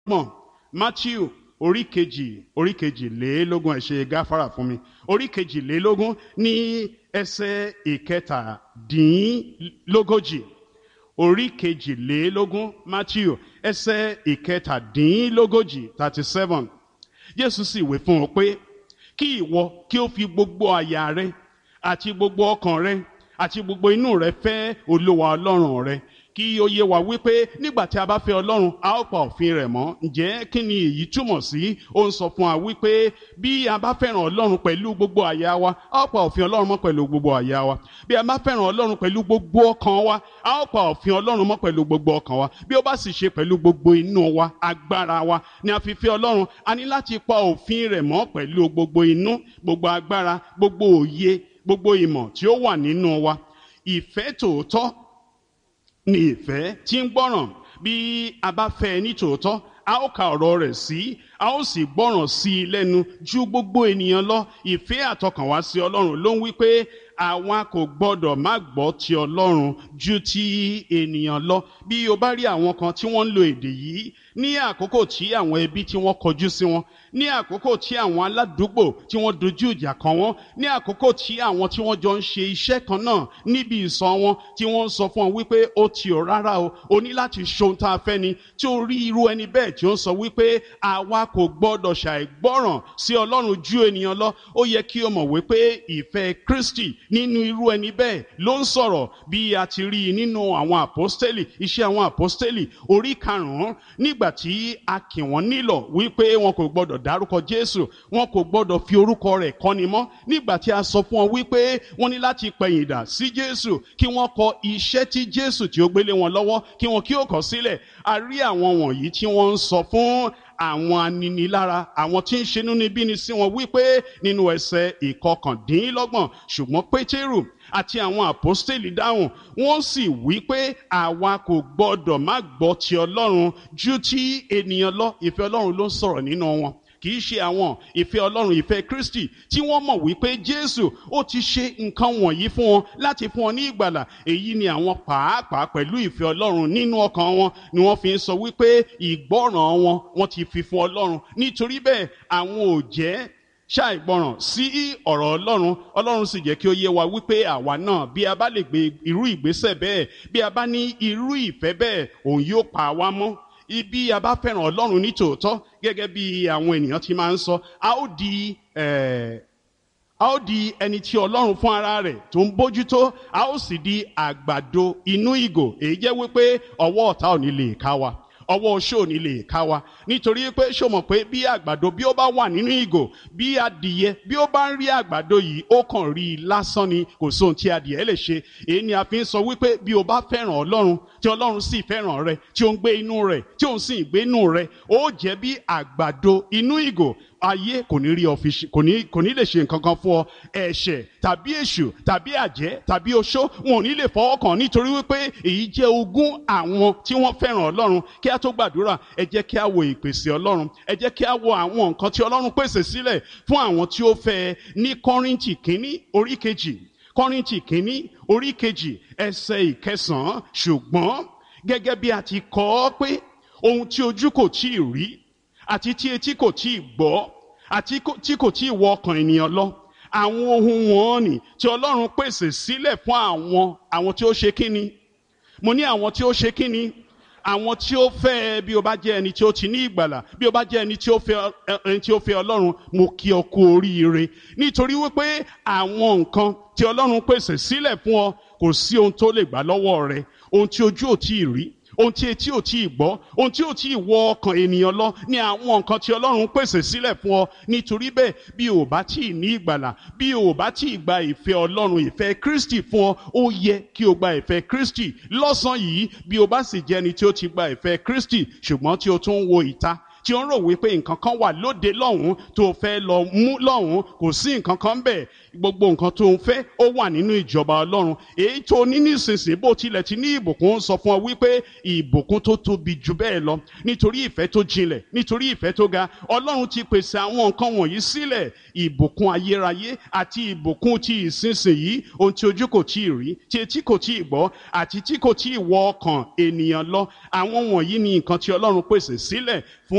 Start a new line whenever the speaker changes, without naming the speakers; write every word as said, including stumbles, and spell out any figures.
mọ̀ Matthew orí kejì orí kejìlélógún ẹ ṣe gáfárà fún mi orí kejìlélógún ní ẹsẹ̀ ìkẹtàdínlógójì orí kejìlélógún Matthew ẹsẹ̀ ìkẹtàdínlógójì thirty seven Jésù sì wí fún un pé kí ìwọ kí ó fi gbogbo àyà rẹ àti gbogbo ọkàn rẹ àti gbogbo inú rẹ fẹ́ Olúwa Ọlọ́run rẹ kí ó yé wa wípé nígbà tí a bá fẹ́ Ọlọ́run a ó pa òfin rẹ̀ mọ́. Ǹjẹ́ kí ni èyí túmọ̀ sí? Ó ń sọ fún wa wípé bí a bá fẹ́ràn Ọlọ́run pẹ̀lú gbogbo àyà wa a ó pa òfin Ọlọ́run mọ́ pẹ̀lú gbogbo àyà wa. Bí a bá fẹ́ràn Ọlọ́run pẹ̀lú gbogbo ọkàn wa a ó pa òfin Ọlọ́run mọ́ pẹ̀lú gbogbo ọkàn wa. Bí ó bá sì ṣe pẹ̀lú gbogbo inú wa agbára wa ni a fi fẹ́ Ọlọ́run, a ní láti pa òfin rẹ̀ mọ́ pẹ̀lú gbogbo inú, gbogbo agbára, gbogbo òye, gbogbo ìmọ̀ tí ó wà nínú wa. Ìfẹ́ tòótọ́ ni ìfẹ́ tí ń gbọ́ràn. Bí a bá fẹ́ ní tòótọ́ a ó ka ọ̀rọ̀ rẹ̀ sí, a ó sì gbọ́ràn sí i lẹ́nu ju gbogbo ènìyàn lọ. Ìfẹ́ àtọkànwá sí Ọlọ́run ló ń wí pé àwa kò gbọdọ̀ má gbọ́ ti Ọlọ́run ju ti ènìyàn lọ. Bí o bá rí àwọn kan tí wọ́n ń lo èdè yìí ní àkókò tí àwọn ẹbí tí wọ́n kọjú sí wọn, ní àkókò tí àwọn aládùúgbò tí wọ́n dojú ìjà kọ wọ́n, ní àkókò tí àwọn tí wọ́n jọ ń ṣe iṣẹ́ kan náà níbi ìsọ̀ wọn tí wọ́n ń sọ fún ọ wípé ó ti ò rárá o, o ní láti ṣohun tá a fẹ́ ni, tí ó rí irú ẹni bẹ́ẹ̀ tí ó ń sọ wípé àwa kò gbọdọ̀ ṣàìgbọ́ràn sí Ọlọ́run ju ènìyàn lọ. Ó yẹ kí o mọ̀ wípé ìfẹ́ Kristi nínú irú ẹni bẹ́ẹ̀ ló ń sọ̀rọ̀, bí a ti rí nínú àwọn àpọ́stélì, iṣẹ́ àwọn àpọ́stélì orí karùn-ún, nígbà tí a kì wọ́n nílọ̀ wípé wọn kò gbọdọ̀ dárúkọ Jésù, wọn kò gbọdọ̀ fi orúkọ rẹ̀ kọ́ni mọ́. Nígbà tí a sọ fún wọn wípé wọ́n ní láti pẹ̀yìndà sí Jésù, kí wọ́n kọ iṣẹ́ tí Jésù tí ó gbélé wọn lọ́wọ́ kí wọn kí ó kọ sílẹ̀. A rí àwọn wọ̀nyí tí wọ́n ń sọ fún àwọn aninilára, àwọn tí ń ṣe inúnibíni sí wọn wípé nínú ẹsẹ̀ ìkọkàndínlọ́gbọ̀n, ṣùgbọ́n Pétérù àti àwọn àpọ́stélì dáhùn, wọ́n sì wí pé àwa kò gbọdọ̀ má gbọ́ ti Ọlọ́run ju ti ènìyàn lọ. Ìfẹ́ Ọlọ́run ló ń sọ̀rọ̀ nínú wọn, kì í ṣe àwọn. Ìfẹ́ Ọlọ́run, ìfẹ́ Kristi, tí wọ́n mọ̀ wípé Jésù ó ti ṣe nǹkan wọ̀nyí fún wọn láti fún wọn ní ìgbàlà. Èyí ni àwọn pàápàá pẹ̀lú ìfẹ́ Ọlọ́run nínú ọkàn wọn ni wọ́n fi ń sọ wípé ìgbọ́ràn wọn wọ́n ti fi fún Ọlọ́run. Nítorí bẹ́ẹ̀ àwọn ò jẹ́ ṣàìgbọràn sí ọ̀rọ̀ Ọlọ́run. Ọlọ́run sì jẹ́ kí ó yé wa wípé àwa náà bí a bá lè gbé irú ìgbésẹ̀ bẹ́ẹ̀, bí a bá ní irú ìfẹ́ bẹ́ẹ̀, òun yóò pa wá mọ́. Ibi a bá fẹ́ràn Ọlọ́run ní tòótọ́, gẹ́gẹ́ bí àwọn ènìyàn ti máa ń sọ, a ó di eh, a ó di ẹni tí Ọlọ́run fún ara rẹ̀ tó ń bójútó, a ó sì di àgbàdo inú ìgò. Èyí jẹ́ wípé ọwọ́ ọ̀tá ò ní lè ká wa, ọwọ́ oṣó ò ní lè ká wa. Nítorí pé ṣó mọ̀ pé bí àgbàdo bí ó bá wà nínú ìgò, bí adìyẹ bí ó bá ń rí àgbàdo yìí ó kàn rí i lásán ni, kò sóhun tí adìyẹ lè ṣe. Èyí ni a fi ń sọ wípé bí o bá fẹ́ràn Ọlọ́run, tí Ọlọ́run sì fẹ́ràn rẹ, tí ó ń gbé inú rẹ̀, tí ó ń sì gbé inú rẹ̀, ó jẹ́ bí àgbàdo inú ìgò. Ayé kò ní rí ọ fi kò ní kò ní lè ṣe nǹkan kan fún ọ. Ẹ̀ṣẹ̀ tàbí èṣù tàbí àjẹ́ tàbí oṣó wọn ò ní lè fọwọ́ kàn, nítorí wípé èyí jẹ́ ogún àwọn tí wọ́n fẹ́ràn Ọlọ́run. Kí a tó gbàdúrà, ẹ jẹ́ kí a wo ìpèsè Ọlọ́run, ẹ jẹ́ kí a wo àwọn nǹkan tí Ọlọ́run pèsè sílẹ̀ fún àwọn tí ó fẹ́ ní Kọ́ríńtì kínní orí kejì, Kọ́ríńtì kínní orí kejì ẹsẹ̀ ìkẹsàn-án. Ṣùgbọ́n gẹ́gẹ́ bí a ti kọ ọ́ pé ohun tí ojú kò tí ì rí àti tí etí kò tí ì gbọ́ àti tí kò tí ì wọ ọkàn ènìyàn lọ, àwọn ohun wọ̀nnì tí Ọlọ́run pèsè sílẹ̀ fún àwọn àwọn tí ó ṣe kíni. Mo ní àwọn tí ó ṣe kíni, àwọn tí ó fẹ́. Bí o bá jẹ́ ẹni tí ó ti ní ìgbàlà, bí o bá jẹ́ ẹni tí ó fẹ́ ẹni tí ó fẹ́ Ọlọ́run, mo kí ọ kú oríire, nítorí wípé àwọn nǹkan tí Ọlọ́run pèsè sílẹ̀ fún ọ kò sí ohun tó lè gbà lọ́wọ́ rẹ. Ohun tí ojú ò tí ì rí, ohun tí etí ò tí ì gbọ́, ohun tí ò tí ì wọ ọkàn ènìyàn lọ ní àwọn nǹkan tí Ọlọ́run pèsè sílẹ̀ fún ọ. Nítorí bẹ́ẹ̀ bí o bá tí ì ní ìgbàlà, bí o bá tí ì gba ìfẹ́ Ọlọ́run, ìfẹ́ Kristi fún ọ, ó yẹ kí o gba ìfẹ́ Kristi lọ́sàn-án yìí. Bí o bá sì jẹ́ ẹni tí ó ti gba ìfẹ́ Kristi ṣùgbọ́n tí o tún ń wo ìta, tí ó ń rò wípé nǹkan kan wà lóde lọ́hùn tó fẹ́ lọ mú lọ́hùn, kò sí nǹkan kan bẹ́ẹ̀. Gbogbo nǹkan tó ń fẹ́ ó wà nínú ìjọba Ọlọ́run. Èyí tó ní nísinsìnyí bó tilẹ̀ ti ní ìbùkún, sọ fún ọ wípé ìbùkún tó tóbi jù bẹ́ẹ̀ lọ, nítorí ìfẹ́ tó jinlẹ̀, nítorí ìfẹ́ tó ga. Ọlọ́run ti pèsè àwọn nǹkan wọ̀nyí sílẹ̀, ìbùkún ayérayé àti ìbùkún ti ìsinsìnyí, ohun tí ojú kò tí ì rí, tí etí kò tí ì gbọ́ àti tí kò tí ì wọ ọkàn ènìyàn lọ. Àwọn wọ̀nyí ni nǹkan tí Ọlọ́run pèsè sílẹ̀ fún